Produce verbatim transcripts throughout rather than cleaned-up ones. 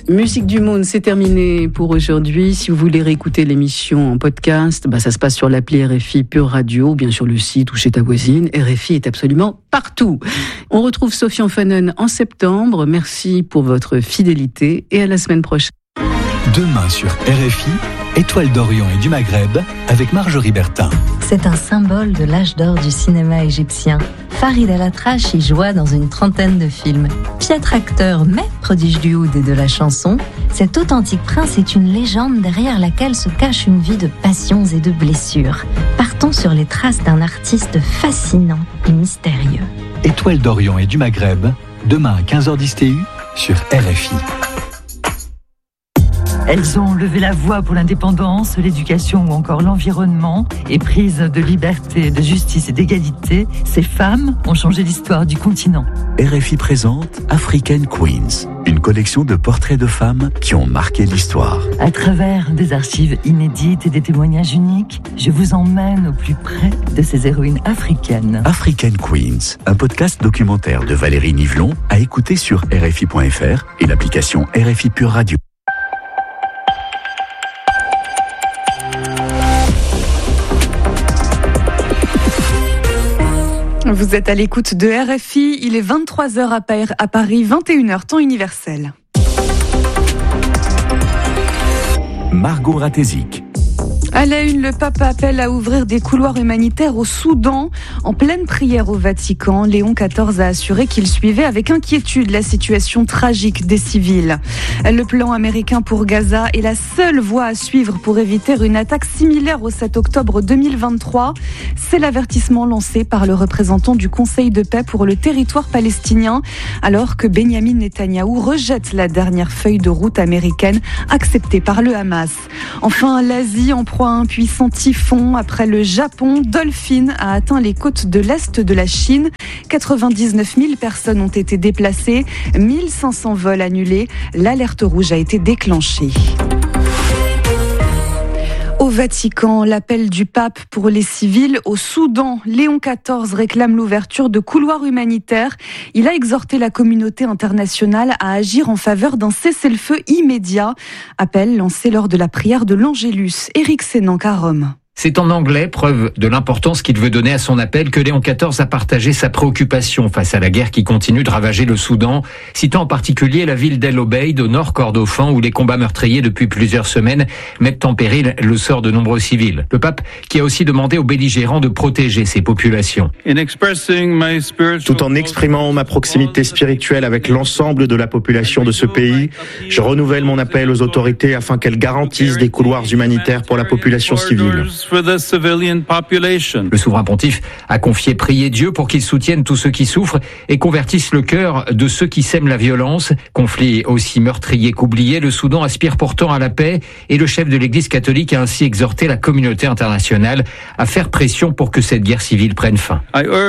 Musique du Monde, c'est terminé pour aujourd'hui. Si vous voulez réécouter l'émission en podcast, bah ça se passe sur l'appli R F I Pure Radio, bien sûr le site ou chez ta voisine. R F I est absolument partout. On retrouve Sofiane Fanen en septembre. Merci pour votre fidélité et à la semaine prochaine. Demain sur R F I, Étoile d'Orient et du Maghreb avec Marjorie Bertin. C'est un symbole de l'âge d'or du cinéma égyptien. Farid El-Atrache y joua dans une trentaine de films. Piètre acteur mais prodige du oud et de la chanson, cet authentique prince est une légende derrière laquelle se cache une vie de passions et de blessures. Partons sur les traces d'un artiste fascinant et mystérieux. Étoile d'Orient et du Maghreb, demain à quinze heures dix T U sur R F I. Elles ont levé la voix pour l'indépendance, l'éducation ou encore l'environnement. Éprises de liberté, de justice et d'égalité, ces femmes ont changé l'histoire du continent. R F I présente African Queens, une collection de portraits de femmes qui ont marqué l'histoire. À travers des archives inédites et des témoignages uniques, je vous emmène au plus près de ces héroïnes africaines. African Queens, un podcast documentaire de Valérie Nivelon à écouter sur R F I point F R et l'application R F I Pure Radio. Vous êtes à l'écoute de R F I, il est vingt-trois heures à Paris, vingt et une heures, temps universel. Margot Ratézik. À la une, le pape appelle à ouvrir des couloirs humanitaires au Soudan. En pleine prière au Vatican, Léon quatorze a assuré qu'il suivait avec inquiétude la situation tragique des civils. Le plan américain pour Gaza est la seule voie à suivre pour éviter une attaque similaire au sept octobre deux mille vingt-trois. C'est l'avertissement lancé par le représentant du Conseil de paix pour le territoire palestinien, alors que Benyamin Netanyahou rejette la dernière feuille de route américaine acceptée par le Hamas. Enfin, l'Asie en proie à un puissant typhon. Après le Japon, Dolphin a atteint les côtes de l'Est de la Chine. quatre-vingt-dix-neuf mille personnes ont été déplacées, mille cinq cents vols annulés. L'alerte rouge a été déclenchée. Au Vatican, l'appel du pape pour les civils. Au Soudan, Léon quatorze réclame l'ouverture de couloirs humanitaires. Il a exhorté la communauté internationale à agir en faveur d'un cessez-le-feu immédiat. Appel lancé lors de la prière de l'Angélus. Éric Sénanque à Rome. C'est en anglais, preuve de l'importance qu'il veut donner à son appel, que Léon quatorze a partagé sa préoccupation face à la guerre qui continue de ravager le Soudan, citant en particulier la ville d'El Obeid, au nord Kordofan, où les combats meurtriers depuis plusieurs semaines mettent en péril le sort de nombreux civils. Le pape qui a aussi demandé aux belligérants de protéger ces populations. Tout en exprimant ma proximité spirituelle avec l'ensemble de la population de ce pays, je renouvelle mon appel aux autorités afin qu'elles garantissent des couloirs humanitaires pour la population civile. Le souverain pontife a confié prier Dieu pour qu'il soutienne tous ceux qui souffrent et convertisse le cœur de ceux qui sèment la violence. Conflit aussi meurtrier qu'oublié, le Soudan aspire pourtant à la paix et le chef de l'Église catholique a ainsi exhorté la communauté internationale à faire pression pour que cette guerre civile prenne fin.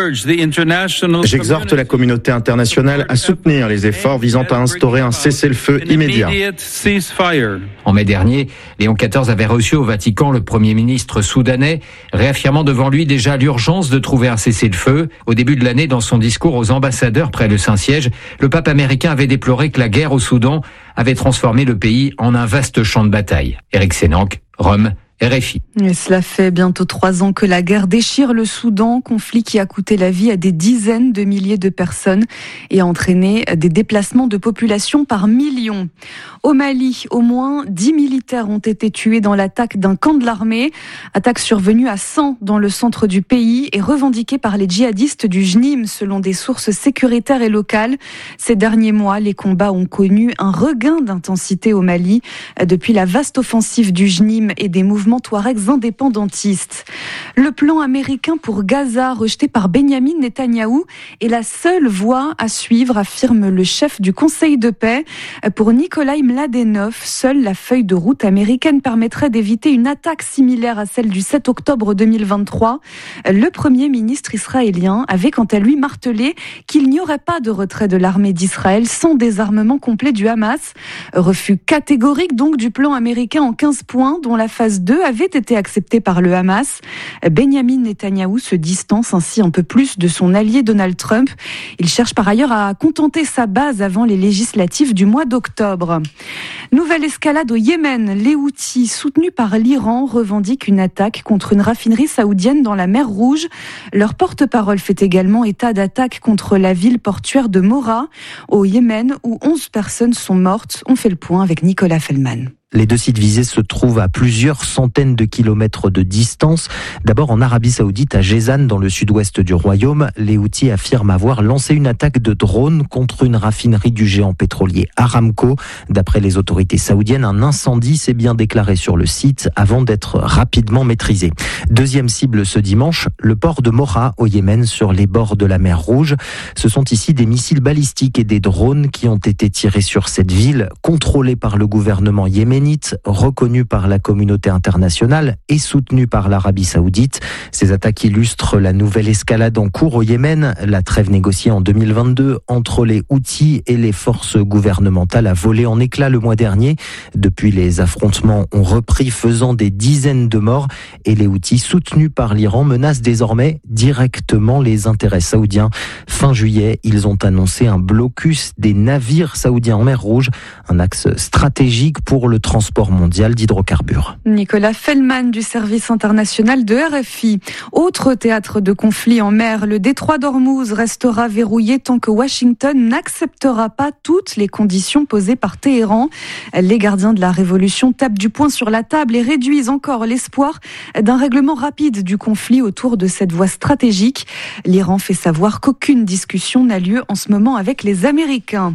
J'exhorte la communauté internationale à soutenir les efforts visant à instaurer un cessez-le-feu immédiat. En mai dernier, Léon quatorze avait reçu au Vatican le Premier ministre soudanais, réaffirmant devant lui déjà l'urgence de trouver un cessez-le-feu. Au début de l'année, dans son discours aux ambassadeurs près le Saint-Siège, le pape américain avait déploré que la guerre au Soudan avait transformé le pays en un vaste champ de bataille. Éric Sénanque, Rome, R F I. Et cela fait bientôt trois ans que la guerre déchire le Soudan, conflit qui a coûté la vie à des dizaines de milliers de personnes et a entraîné des déplacements de population par millions. Au Mali, au moins dix militaires ont été tués dans l'attaque d'un camp de l'armée. Attaque survenue à cent dans le centre du pays et revendiquée par les djihadistes du J N I M selon des sources sécuritaires et locales. Ces derniers mois, les combats ont connu un regain d'intensité au Mali depuis la vaste offensive du J N I M et des mouvements touaregs indépendantistes. Le plan américain pour Gaza, rejeté par Benyamin Netanyahou, est la seule voie à suivre, affirme le chef du Conseil de paix. Pour Nikolai Mladenov, seule la feuille de route américaine permettrait d'éviter une attaque similaire à celle du sept octobre deux mille vingt-trois. Le premier ministre israélien avait quant à lui martelé qu'il n'y aurait pas de retrait de l'armée d'Israël sans désarmement complet du Hamas. Refus catégorique donc du plan américain en quinze points, dont la phase deux deux avaient été acceptés par le Hamas. Benyamin Netanyahou se distance ainsi un peu plus de son allié Donald Trump. Il cherche par ailleurs à contenter sa base avant les législatives du mois d'octobre. Nouvelle escalade au Yémen. Les Houthis, soutenus par l'Iran, revendiquent une attaque contre une raffinerie saoudienne dans la mer Rouge. Leur porte-parole fait également état d'attaque contre la ville portuaire de Mora, au Yémen, où onze personnes sont mortes. On fait le point avec Nicolas Fellman. Les deux sites visés se trouvent à plusieurs centaines de kilomètres de distance. D'abord en Arabie Saoudite, à Jazan, dans le sud-ouest du royaume, les Houthis affirment avoir lancé une attaque de drone contre une raffinerie du géant pétrolier Aramco. D'après les autorités saoudiennes, un incendie s'est bien déclaré sur le site avant d'être rapidement maîtrisé. Deuxième cible ce dimanche, le port de Mora au Yémen, sur les bords de la mer Rouge. Ce sont ici des missiles balistiques et des drones qui ont été tirés sur cette ville, contrôlée par le gouvernement yéménite, reconnu par la communauté internationale et soutenu par l'Arabie Saoudite. Ces attaques illustrent la nouvelle escalade en cours au Yémen. La trêve négociée en deux mille vingt-deux entre les Houthis et les forces gouvernementales a volé en éclats le mois dernier. Depuis, les affrontements ont repris, faisant des dizaines de morts, et les Houthis, soutenus par l'Iran, menacent désormais directement les intérêts saoudiens. Fin juillet, ils ont annoncé un blocus des navires saoudiens en mer Rouge, un axe stratégique pour le transport mondial d'hydrocarbures. Nicolas Fellman du service international de R F I. Autre théâtre de conflit en mer, le détroit d'Ormuz restera verrouillé tant que Washington n'acceptera pas toutes les conditions posées par Téhéran. Les gardiens de la révolution tapent du poing sur la table et réduisent encore l'espoir d'un règlement rapide du conflit autour de cette voie stratégique. L'Iran fait savoir qu'aucune discussion n'a lieu en ce moment avec les Américains.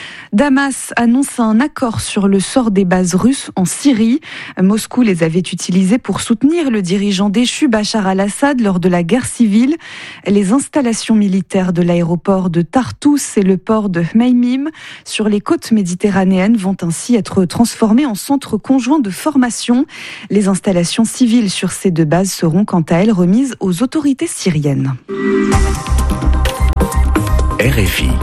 Damas annonce un accord sur le sort des bases russes en Syrie. Moscou les avait utilisées pour soutenir le dirigeant déchu Bachar al-Assad lors de la guerre civile. Les installations militaires de l'aéroport de Tartous et le port de Hmeimim sur les côtes méditerranéennes vont ainsi être transformées en centres conjoints de formation. Les installations civiles sur ces deux bases seront quant à elles remises aux autorités syriennes. R F I.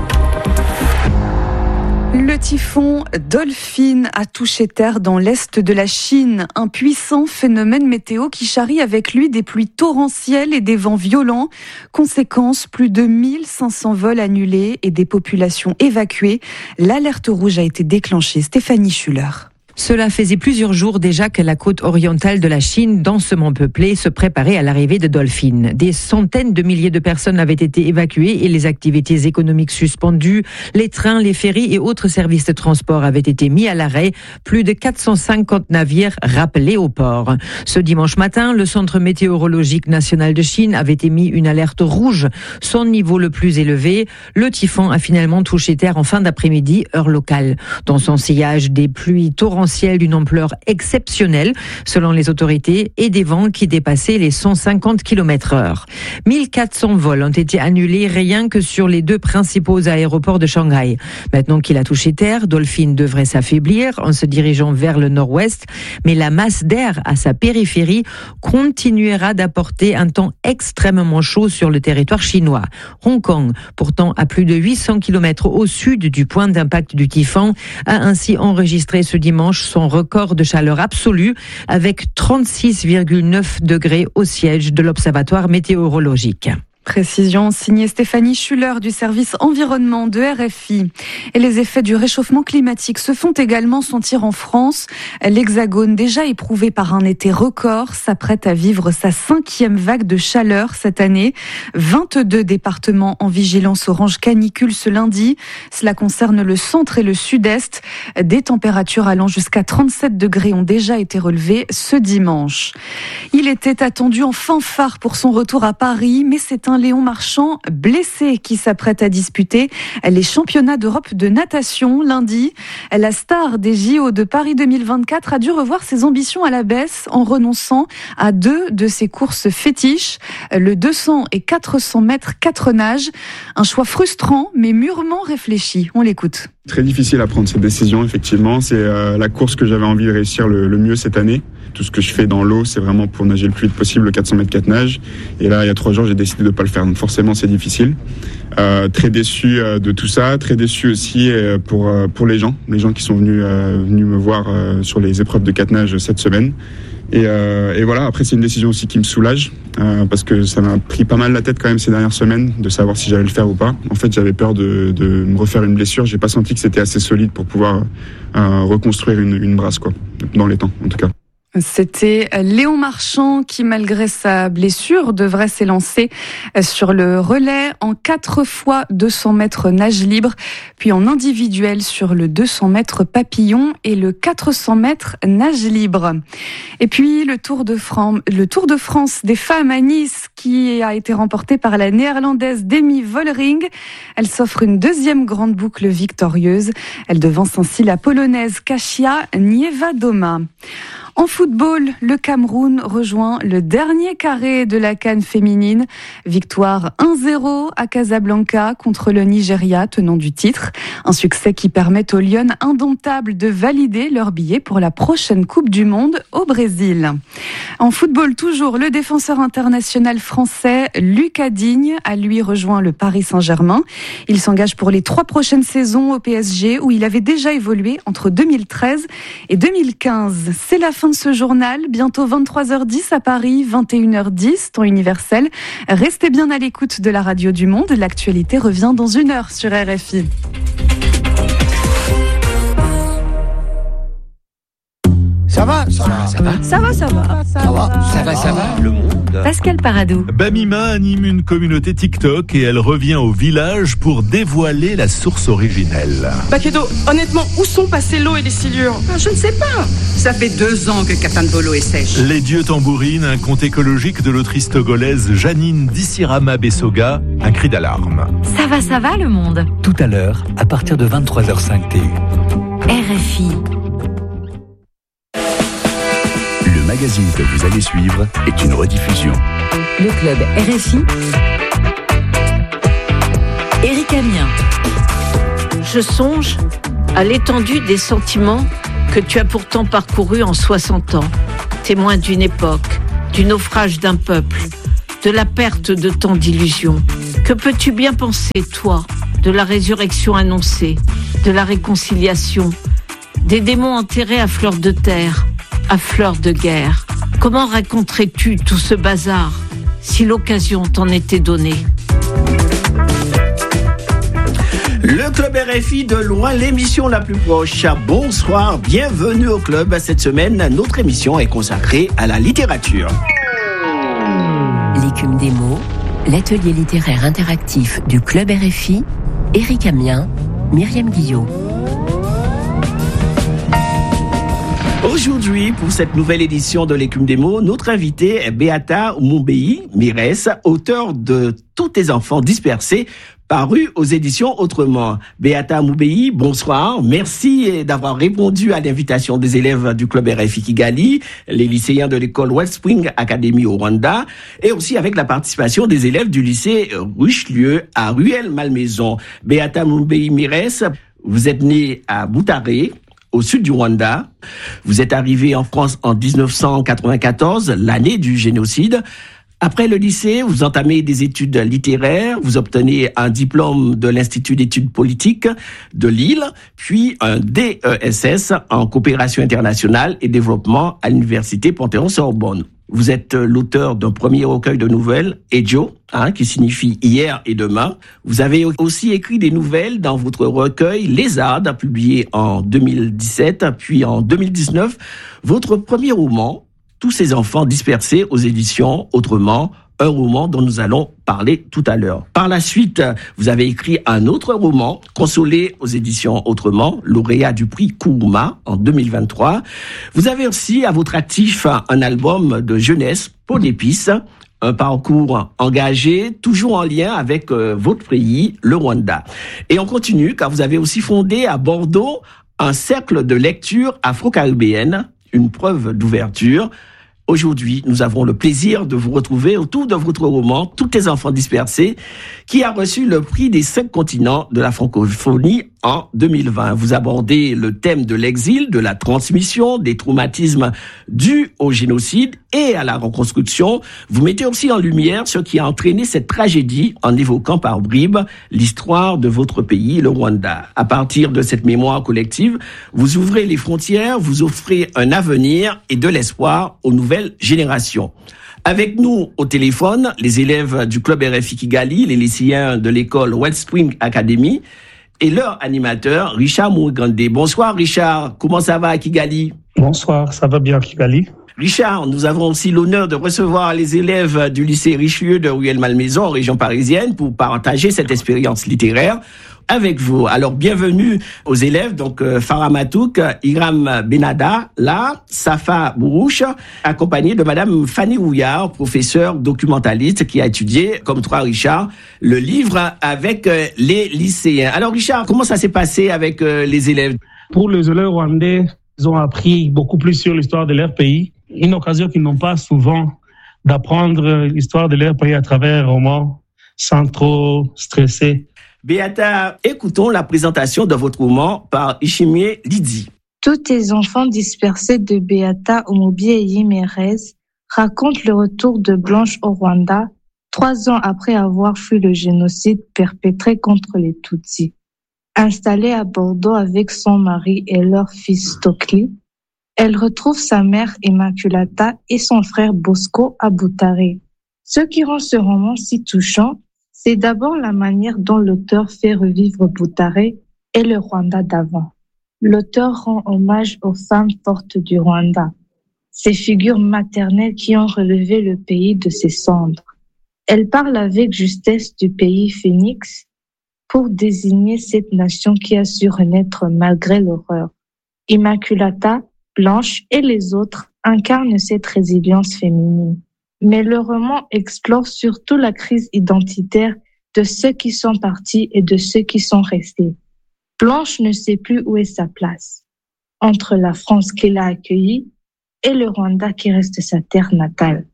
Le typhon Dolphin a touché terre dans l'est de la Chine, un puissant phénomène météo qui charrie avec lui des pluies torrentielles et des vents violents. Conséquence, plus de mille cinq cents vols annulés et des populations évacuées. L'alerte rouge a été déclenchée. Stéphanie Schuller. Cela faisait plusieurs jours déjà que la côte orientale de la Chine, densément peuplée, se préparait à l'arrivée de Dolphin. Des centaines de milliers de personnes avaient été évacuées et les activités économiques suspendues. Les trains, les ferries et autres services de transport avaient été mis à l'arrêt. Plus de quatre cent cinquante navires rappelés au port. Ce dimanche matin, le Centre météorologique national de Chine avait émis une alerte rouge, son niveau le plus élevé. Le typhon a finalement touché terre en fin d'après-midi, heure locale. Dans son sillage, des pluies torrentielles d'une ampleur exceptionnelle, selon les autorités, et des vents qui dépassaient les cent cinquante kilomètres heure. mille quatre cents vols ont été annulés rien que sur les deux principaux aéroports de Shanghai. Maintenant qu'il a touché terre, Dolphin devrait s'affaiblir en se dirigeant vers le nord-ouest, mais la masse d'air à sa périphérie continuera d'apporter un temps extrêmement chaud sur le territoire chinois. Hong Kong, pourtant à plus de huit cents kilomètres au sud du point d'impact du typhon, a ainsi enregistré ce dimanche son record de chaleur absolue avec trente-six virgule neuf degrés au siège de l'Observatoire météorologique. Précision signée Stéphanie Schuller du service environnement de R F I. Et les effets du réchauffement climatique se font également sentir en France. L'Hexagone, déjà éprouvé par un été record, s'apprête à vivre sa cinquième vague de chaleur cette année. vingt-deux départements en vigilance orange canicule ce lundi. Cela concerne le centre et le sud-est. Des températures allant jusqu'à trente-sept degrés ont déjà été relevées ce dimanche. Il était attendu en fanfare pour son retour à Paris, mais c'est un Léon Marchand blessé qui s'apprête à disputer les championnats d'Europe de natation lundi. La star des J O de Paris deux mille vingt-quatre a dû revoir ses ambitions à la baisse en renonçant à deux de ses courses fétiches, le deux cents et quatre cents mètres quatre nages. Un choix frustrant mais mûrement réfléchi. On l'écoute. Très difficile à prendre cette décision, effectivement. C'est euh, la course que j'avais envie de réussir le, le mieux cette année. Tout ce que je fais dans l'eau, c'est vraiment pour nager le plus vite possible, le quatre cents mètres quatre nages. Et là, il y a trois jours, j'ai décidé de ne pas le faire. Donc forcément, c'est difficile. Euh, très déçu euh, de tout ça. Très déçu aussi euh, pour, euh, pour les gens. Les gens qui sont venus, euh, venus me voir euh, sur les épreuves de quatre nages cette semaine. Et, euh, et voilà, après c'est une décision aussi qui me soulage, euh, parce que ça m'a pris pas mal la tête quand même ces dernières semaines de savoir si j'allais le faire ou pas. En fait, j'avais peur de, de me refaire une blessure. J'ai pas senti que c'était assez solide pour pouvoir euh, reconstruire une, une brasse, quoi, dans les temps en tout cas. C'était Léon Marchand qui, malgré sa blessure, devrait s'élancer sur le relais en quatre fois deux cents mètres nage libre, puis en individuel sur le deux cents mètres papillon et le quatre cents mètres nage libre. Et puis le Tour de France, le Tour de France des femmes à Nice qui a été remporté par la néerlandaise Demi Vollering. Elle s'offre une deuxième grande boucle victorieuse. Elle devance ainsi la polonaise Kasia Niewiadoma. En football, le Cameroun rejoint le dernier carré de la CAN féminine. Victoire un zéro à Casablanca contre le Nigeria, tenant du titre. Un succès qui permet aux Lionnes indomptables de valider leur billet pour la prochaine Coupe du Monde au Brésil. En football toujours, le défenseur international français Lucas Digne a lui rejoint le Paris Saint-Germain. Il s'engage pour les trois prochaines saisons au P S G où il avait déjà évolué entre deux mille treize et deux mille quinze. C'est la fin de ce journal, bientôt vingt-trois heures dix à Paris, vingt et une heures dix, temps universel. Restez bien à l'écoute de la radio du Monde, l'actualité revient dans une heure sur R F I. Ça va, ça va, ça va. Ça va, ça va. Ça va, ça va, ça va. Le monde. Pascal Paradou. Bamima anime une communauté TikTok et elle revient au village pour dévoiler la source originelle. Bakedo, honnêtement, où sont passées l'eau et les silures? Ah, je ne sais pas. Ça fait deux ans que Katanbolo est sèche. Les dieux tambourines, un conte écologique de l'autrice togolaise Janine Dissirama Bessoga, un cri d'alarme. Ça va, ça va le monde. Tout à l'heure, à partir de vingt-trois heures cinq T U. R F I. Le magazine que vous allez suivre est une rediffusion. Le club R F I. Éric Amiens. Je songe à l'étendue des sentiments que tu as pourtant parcourus en soixante ans, témoin d'une époque, du naufrage d'un peuple, de la perte de tant d'illusions. Que peux-tu bien penser, toi, de la résurrection annoncée, de la réconciliation, des démons enterrés à fleur de terre, à fleur de guerre? Comment raconterais-tu tout ce bazar si l'occasion t'en était donnée? Le club R F I, de loin l'émission la plus proche. Bonsoir, bienvenue au club. Cette semaine, notre émission est consacrée à la littérature. L'écume des mots, l'atelier littéraire interactif du club R F I, Éric Amiens, Myriam Guillot. Aujourd'hui, pour cette nouvelle édition de l'Écume des mots, notre invitée est Beata Moumbéi Mirès, auteure de Tous tes enfants dispersés, paru aux éditions Autrement. Beata Moumbéi, bonsoir. Merci d'avoir répondu à l'invitation des élèves du club R F I Kigali, les lycéens de l'école Wellspring Academy au Rwanda, et aussi avec la participation des élèves du lycée Richelieu à Ruelle-Malmaison. Beata Moumbéi Mirès, vous êtes née à Boutaré, au sud du Rwanda. Vous êtes arrivé en France en dix-neuf cent quatre-vingt-quatorze, l'année du génocide. Après le lycée, vous entamez des études littéraires, vous obtenez un diplôme de l'Institut d'études politiques de Lille, puis un D E S S en coopération internationale et développement à l'université Panthéon-Sorbonne. Vous êtes l'auteur d'un premier recueil de nouvelles, Ejo, hein, qui signifie hier et demain. Vous avez aussi écrit des nouvelles dans votre recueil Lézarde, publié en deux mille dix-sept, puis en deux mille dix-neuf, votre premier roman, Tous ces enfants dispersés, aux éditions Autrement, un roman dont nous allons parler tout à l'heure. Par la suite, vous avez écrit un autre roman, Consolé, aux éditions Autrement, lauréat du prix Kourouma en deux mille vingt-trois. Vous avez aussi à votre actif un album de jeunesse, Peau d'épices, un parcours engagé, toujours en lien avec euh, votre pays, le Rwanda. Et on continue, car vous avez aussi fondé à Bordeaux un cercle de lecture afro-caribéenne, une preuve d'ouverture. Aujourd'hui, nous avons le plaisir de vous retrouver autour de votre roman « Tous tes enfants dispersés » qui a reçu le prix des cinq continents de la francophonie en deux mille vingt. Vous abordez le thème de l'exil, de la transmission, des traumatismes dus au génocide et à la reconstruction. Vous mettez aussi en lumière ce qui a entraîné cette tragédie en évoquant par bribes l'histoire de votre pays, le Rwanda. À partir de cette mémoire collective, vous ouvrez les frontières, vous offrez un avenir et de l'espoir aux nouvelles générations. Avec nous au téléphone, les élèves du club R F I Kigali, les lycéens de l'école Wellspring Academy et leur animateur, Richard Mourgande. Bonsoir Richard, comment ça va à Kigali? Bonsoir, ça va bien à Kigali. Richard, nous avons aussi l'honneur de recevoir les élèves du lycée Richelieu de Rueil-Malmaison en région parisienne pour partager cette expérience littéraire avec vous. Alors, bienvenue aux élèves, donc euh, Farah Matouk, Iram Benada, là, Safa Bourouche, accompagné de Madame Fanny Houillard, professeure documentaliste qui a étudié, comme toi Richard, le livre avec euh, les lycéens. Alors Richard, comment ça s'est passé avec euh, les élèves? Pour les élèves rwandais, ils ont appris beaucoup plus sur l'histoire de leur pays, une occasion qu'ils n'ont pas souvent d'apprendre l'histoire de leur pays à travers un roman sans trop stresser. Beata, écoutons la présentation de votre roman par Ishimie Lydie. Tous les enfants dispersés de Beata Omobieye Mérez racontent le retour de Blanche au Rwanda, trois ans après avoir fui le génocide perpétré contre les Tutsis. Installée à Bordeaux avec son mari et leur fils Stokely, elle retrouve sa mère Immaculata et son frère Bosco à Butare. Ce qui rend ce roman si touchant, c'est d'abord la manière dont l'auteur fait revivre Butare et le Rwanda d'avant. L'auteur rend hommage aux femmes fortes du Rwanda, ces figures maternelles qui ont relevé le pays de ses cendres. Elle parle avec justesse du pays phénix pour désigner cette nation qui a su renaître malgré l'horreur. Immaculata, Blanche et les autres incarnent cette résilience féminine. Mais le roman explore surtout la crise identitaire de ceux qui sont partis et de ceux qui sont restés. Blanche ne sait plus où est sa place, entre la France qui l'a accueillie et le Rwanda qui reste sa terre natale.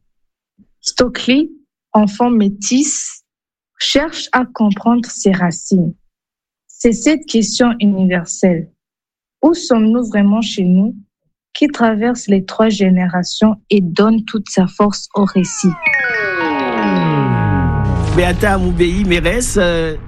Stokely, enfant métis, cherche à comprendre ses racines. C'est cette question universelle. Où sommes-nous vraiment chez nous, qui traverse les trois générations et donne toute sa force au récit. Beata Moubéi Mérès, euh,